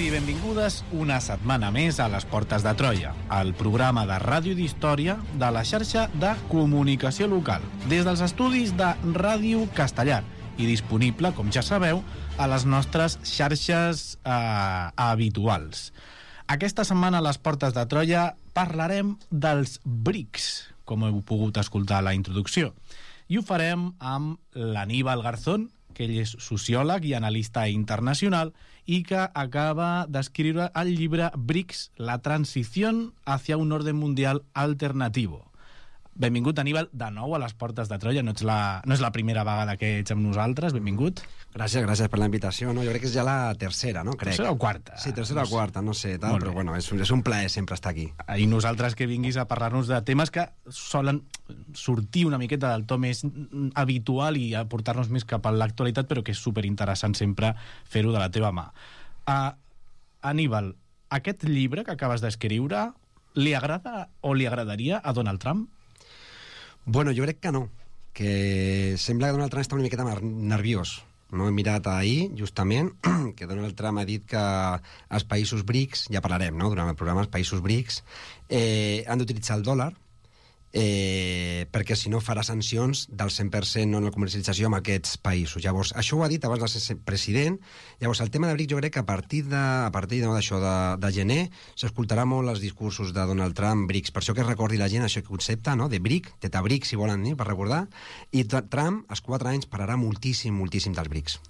i benvingudes una setmana més a Les Portes de Troia, el programa de ràdio d'història de la xarxa de comunicació local, des dels estudis de Ràdio Castellar i disponible, com ja sabeu, a les nostres xarxes habituals. Aquesta setmana a Les Portes de Troia parlarem dels BRICS, com heu pogut escoltar a la introducció, i ho farem amb l'Aníbal Garzón, que ell és sociòleg i analista internacional i que acaba d'escriure el llibre BRICS, la transición hacia un orden mundial alternativo. Benvingut, Aníbal, de nou a Les Portes de Troia. No és la primera vegada que ets amb nosaltres. Benvingut. Gràcies per la invitació. No? Jo crec que és ja la tercera, no? Crec. Tercera o quarta? Sí, tercera o quarta, no sé, tal, però bueno, és un plaer sempre estar aquí. I nosaltres que vinguis a parlar-nos de temes que solen sortir una miqueta del to més habitual i a portar-nos més cap a l'actualitat, però que és superinteressant sempre fer-ho de la teva mà. Aníbal, aquest llibre que acabes d'escriure li agrada o li agradaria a Donald Trump? Bueno, jo crec que no, que sembla que Donald Trump està una miqueta nerviós. No he mirat ahir, justament, que Donald Trump ha dit que els països BRICS, ja parlarem, no?, durant el programa, els països BRICS han d'utilitzar el dòlar perquè si no farà sancions del 100% en la comercialització amb aquests països. Llavors, això ho ha dit abans de ser president. Llavors, el tema de BRICS jo crec que a partir d'això de gener s'escoltarà molt els discursos de Donald Trump BRICS, per això que recordi la gent això concepte, no?, de BRIC, Teta BRIC, si volen dir, per recordar, i Trump, als 4 anys, pararà moltíssim dels BRICS.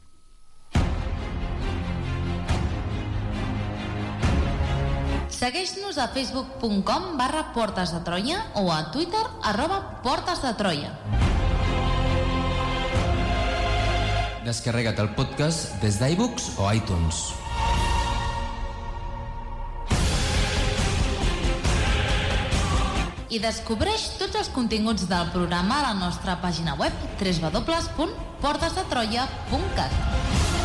Segueix-nos a facebook.com/Portes de Troia o a Twitter @Portes de Troia. Descarrega't el podcast des d'iVoox o iTunes. I descobreix tots els continguts del programa a la nostra pàgina web www.portesdetroia.cat.